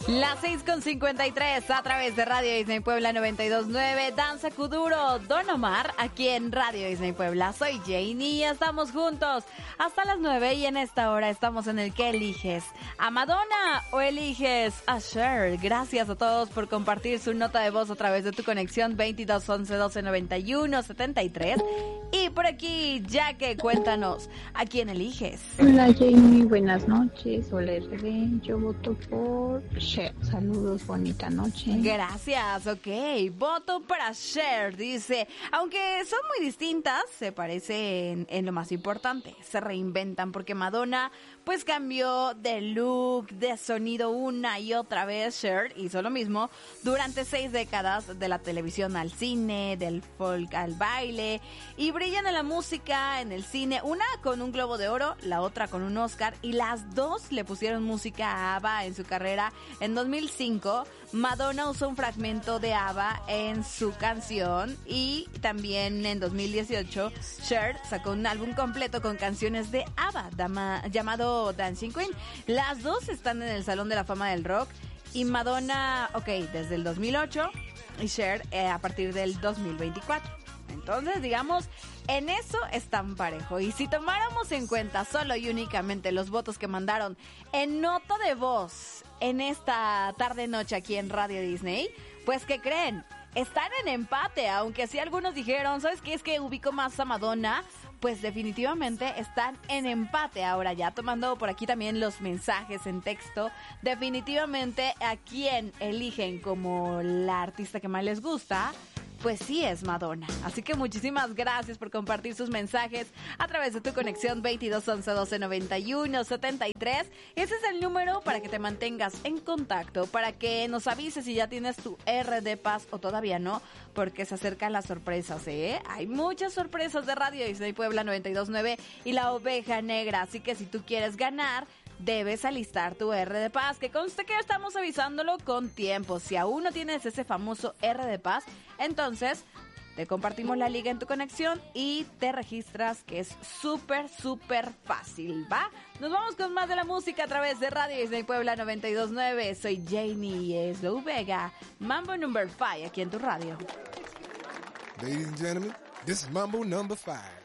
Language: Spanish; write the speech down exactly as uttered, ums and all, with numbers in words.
Las seis con cincuenta y tres a través de Radio Disney Puebla noventa y dos punto nueve. Danza Kuduro, Don Omar, aquí en Radio Disney Puebla. Soy Janie y estamos juntos hasta las nueve y en esta hora estamos en el ¿Qué eliges? ¿A Madonna o eliges a Cher? Gracias a todos por compartir su nota de voz a través de tu conexión veintidós once doce noventa y uno setenta y tres. Y por aquí, Jaque, cuéntanos, ¿a quién eliges? Hola Janie, buenas noches. Hola R D, yo voto por Cher. Saludos, bonita noche. Gracias, ok. Voto para Cher, dice. Aunque son muy distintas, se parecen en lo más importante. Se reinventan porque Madonna pues cambió de look, de sonido una y otra vez. Cher hizo lo mismo durante seis décadas, de la televisión al cine, del folk al baile, y brillan en la música, en el cine, una con un Globo de Oro, la otra con un Oscar, y las dos le pusieron música a ABBA en su carrera. En dos mil cinco, Madonna usó un fragmento de ABBA en su canción, y también en dos mil dieciocho, Cher sacó un álbum completo con canciones de ABBA dama, llamado Dancing Queen. Las dos están en el Salón de la Fama del Rock, y Madonna, ok, desde el dos mil ocho, y Cher eh, a partir del dos mil veinticuatro. Entonces, digamos, en eso están parejo. Y si tomáramos en cuenta solo y únicamente los votos que mandaron en nota de voz en esta tarde-noche aquí en Radio Disney, pues, ¿qué creen? Están en empate, aunque sí algunos dijeron, ¿sabes qué? Es que ubico más a Madonna. Pues definitivamente están en empate. Ahora ya tomando por aquí también los mensajes en texto, definitivamente a quién eligen como la artista que más les gusta, pues sí es Madonna. Así que muchísimas gracias por compartir sus mensajes a través de tu conexión veintidós once doce noventa y uno setenta y tres. Ese es el número para que te mantengas en contacto, para que nos avises si ya tienes tu R de Paz o todavía no, porque se acercan las sorpresas, ¿eh? Hay muchas sorpresas de Radio Disney Puebla noventa y dos punto nueve y la Oveja Negra, así que si tú quieres ganar, debes alistar tu R de Paz, que conste que estamos avisándolo con tiempo. Si aún no tienes ese famoso R de Paz, entonces te compartimos la liga en tu conexión y te registras, que es súper, súper fácil, ¿va? Nos vamos con más de la música a través de Radio Disney Puebla noventa y dos punto nueve. Soy Janie y es la Vega. Mambo number five aquí en tu radio. Ladies and gentlemen, this is Mambo number five.